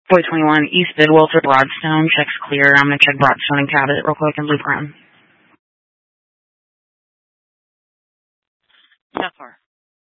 Boy 21, East Bidwell to Broadstone. Check's clear. I'm going to check Broadstone and Cabot real quick and loop around. So far.